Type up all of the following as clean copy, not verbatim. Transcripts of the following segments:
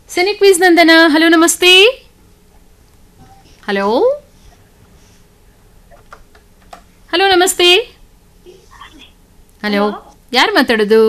Cine quiz ನಂದನ. Hello ನಮಸ್ತೆ. Hello hello ನಮಸ್ತೆ. Hello ಯಾರು ಮಾತಾಡೋದು?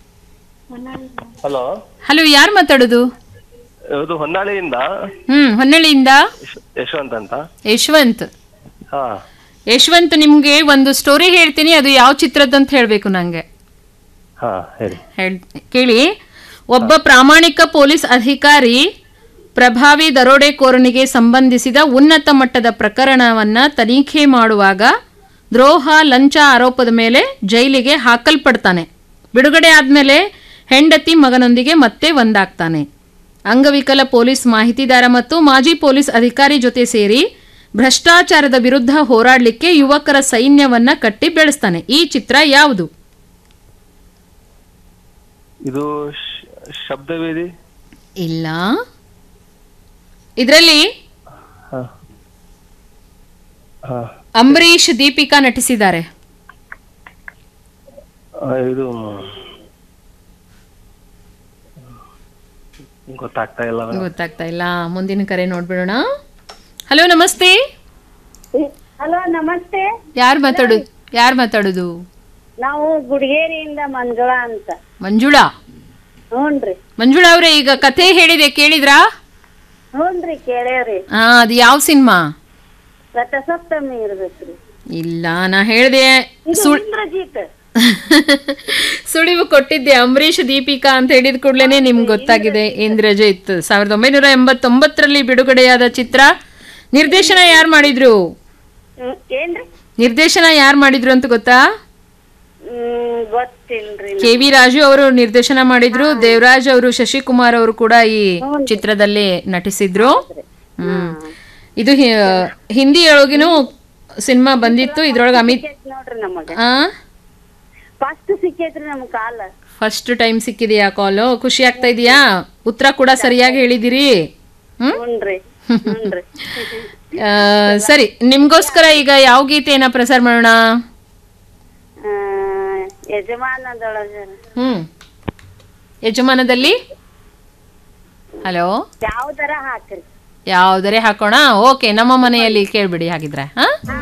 ಹಲೋ ಹಲೋ ಯಾರು ಮಾತಾಡೋದು? ಇದು ಹೊನ್ನಾಳಿಯಿಂದ ಹೊನ್ನಳ್ಳಿಯಿಂದ ಯಶವಂತ್ ಅಂತ. ಯಶವಂತ್. ಹಾ ಯಶವಂತ್, ನಿಮ್ಗೆ ಒಂದು ಸ್ಟೋರಿ ಹೇಳ್ತೀನಿ, ಅದು ಯಾವ ಚಿತ್ರದ್ದು ಅಂತ ಹೇಳ್ಬೇಕು ನಂಗೆ. ಹಾ ಹೇಳಿ. ಕೇಳಿ. ಒಬ್ಬ ಪ್ರಾಮಾಣಿಕ ಪೊಲೀಸ್ ಅಧಿಕಾರಿ ಪ್ರಭಾವಿ ದರೋಡೆಕೋರನಿಗೆ ಸಂಬಂಧಿಸಿದ ಉನ್ನತ ಮಟ್ಟದ ಪ್ರಕರಣವನ್ನ ತನಿಖೆ ಮಾಡುವಾಗ ದ್ರೋಹ ಲಂಚ ಆರೋಪದ ಮೇಲೆ ಜೈಲಿಗೆ ಹಾಕಲ್ಪಡ್ತಾನೆ. ಬಿಡುಗಡೆ ಆದ್ಮೇಲೆ ಹೆಂಡತಿ ಮಗನೊಂದಿಗೆ ಮತ್ತೆ ಒಂದಾಗ್ತಾನೆ. ಅಂಗವಿಕಲ ಪೊಲೀಸ್ ಮಾಹಿತಿದಾರ ಮತ್ತು ಮಾಜಿ ಪೊಲೀಸ್ ಅಧಿಕಾರಿ ಜೊತೆ ಸೇರಿ ಭ್ರಷ್ಟಾಚಾರದ ವಿರುದ್ಧ ಹೋರಾಡಲಿಕ್ಕೆ ಯುವಕರ ಸೈನ್ಯವನ್ನ ಕಟ್ಟಿ ಬೆಳೆಸ್ತಾನೆ. ಈ ಚಿತ್ರ ಯಾವುದು? ಇದು ಶಬ್ದವೇದಿ ಇಲ್ಲ. ಇದರಲ್ಲಿ ಅಂಬರೀಷ್ ದೀಪಿಕಾ ನಟಿಸಿದ್ದಾರೆ. ಇದು ಗೊತ್ತಾಗ್ತಾ ಇಲ್ಲ. ಮುಂದಿನ ಕರೆ ನೋಡ್ಬಿಡೋಣ. ಹಲೋ ನಮಸ್ತೆ. ಹಲೋ ನಮಸ್ತೆ. ಯಾರು ಮಾತಾಡೋದು? ನಾವು ಗುಡಿಗೇರಿಯಿಂದ ಮಂಜುಳಾ ಅಂತ. ಮಂಜುಳಾ? ಹ್ಞೂನ್ರಿ. ಮಂಜುಳಾ ಅವ್ರೆ, ಈಗ ಕಥೆ ಹೇಳಿದೆ, ಕೇಳಿದ್ರಾ? ಹ್ಞೂನ್ರಿ, ಕೇಳೇವ್ರಿ. ಅದು ಯಾವ ಸಿನಿಮಾ? ರಥಸಪ್ತಮಿ ಇರ್ಬೇಕ್ರಿ. ಇಲ್ಲ, ನಾ ಹೇಳ್ದೆ ಇಂದ್ರಜಿತ್. ಸುಳಿವು ಕೊಟ್ಟಿದ್ದೆ. ಅಂಬರೀಷ್ ದೀಪಿಕಾ ಅಂತ ಹೇಳಿದ ಕೂಡ್ಲೇನೆ ನಿಮ್ಗೆ ಗೊತ್ತಾಗಿದೆ. ಇಂದ್ರಜಿತ್ 1989ರಲ್ಲಿ ಬಿಡುಗಡೆಯಾದ ಚಿತ್ರ. ನಿರ್ದೇಶನ ಯಾರು ಮಾಡಿದ್ರು? ಏನ್ರಿ ನಿರ್ದೇಶನ ಯಾರು ಮಾಡಿದ್ರು ಅಂತ ಗೊತ್ತಾ? ಗೊತ್ತಿಲ್ರಿ. ಕೆ.ವಿ. ರಾಜು ಅವರು ನಿರ್ದೇಶನ ಮಾಡಿದ್ರು. ದೇವರಾಜ್ ಅವರು, ಶಶಿಕುಮಾರ್ ಅವರು ಕೂಡ ಈ ಚಿತ್ರದಲ್ಲಿ ನಟಿಸಿದ್ರು. ಇದು ಹಿಂದಿಯೊಳಗಿನೂ ಸಿನಿಮಾ ಬಂದಿತ್ತು. ಇದ್ರೊಳಗೆ ಅಮಿತ್ ನೋಡ್ರಿ ನಮಗ ಫಸ್ಟ್ ಸಿಕ್ಕೈತ್ರಿ ನಮ್ ಕಾಲ. ಫಸ್ಟ್ ಟೈಮ್ ಸಿಕ್ಕಿದೆಯಾ ಕಾಲು? ಖುಷಿ ಆಗ್ತಾ ಇದೆಯಾ? ಉತ್ತರ ಕೂಡ ಸರಿಯಾಗಿ ಹೇಳಿದಿರಿ. ಸರಿ, ನಿಮ್ಗೋಸ್ಕರ ಈಗ ಯಾವ ಗೀತೆಯನ್ನ ಪ್ರಸಾರ ಮಾಡೋಣ? ಯಜಮಾನದಲ್ಲಿ ಹಲೋ ಯಾವ್ದಾರ ಹಾಕ್ರಿ. ಯಾವ್ದಾರೆ ಹಾಕೋಣ. ಓಕೆ, ನಮ್ಮ ಮನೆಯಲ್ಲಿ ಕೇಳ್ಬಿಡಿ ಹಾಗಿದ್ರೆ.